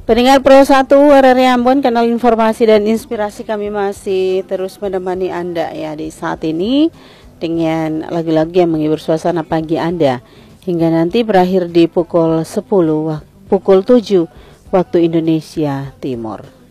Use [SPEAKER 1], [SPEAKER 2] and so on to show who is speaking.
[SPEAKER 1] Pendengar Pro 1 RRI Ambon, kanal informasi dan inspirasi kami masih terus menemani Anda ya di saat ini dengan lagu-lagu yang menghibur suasana pagi Anda hingga nanti berakhir di pukul 7 waktu Indonesia Timur.